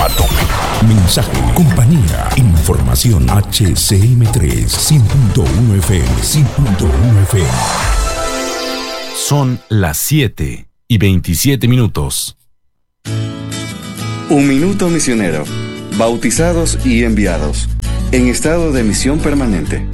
Mensaje, compañía, información. HCM3 100.1 FM, 100.1 FM. Son las 7:27. Un minuto misionero. Bautizados y enviados. En estado de misión permanente.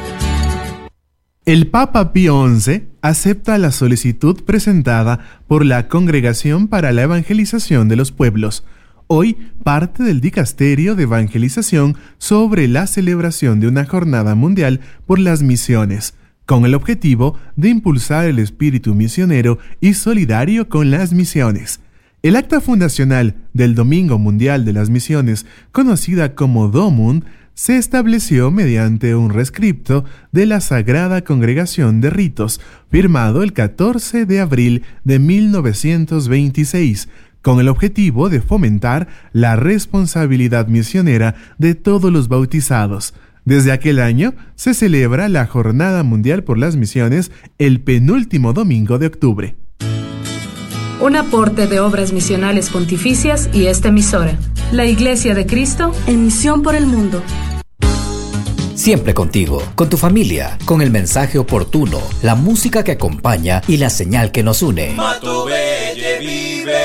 El Papa Pío XI acepta la solicitud presentada por la Congregación para la Evangelización de los Pueblos, hoy parte del Dicasterio de Evangelización, sobre la celebración de una jornada mundial por las misiones, con el objetivo de impulsar el espíritu misionero y solidario con las misiones. El acta fundacional del Domingo Mundial de las Misiones, conocida como DOMUN, se estableció mediante un rescripto de la Sagrada Congregación de Ritos, firmado el 14 de abril de 1926, con el objetivo de fomentar la responsabilidad misionera de todos los bautizados. Desde aquel año se celebra la Jornada Mundial por las Misiones el penúltimo domingo de octubre. Un aporte de Obras Misionales Pontificias y esta emisora, la Iglesia de Cristo en Misión por el Mundo. Siempre contigo, con tu familia, con el mensaje oportuno, la música que acompaña y la señal que nos une. Matobelle vive.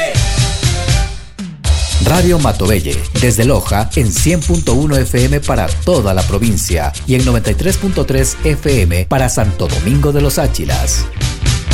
Radio Matobelle, desde Loja en 100.1 FM para toda la provincia y en 93.3 FM para Santo Domingo de los Áchilas.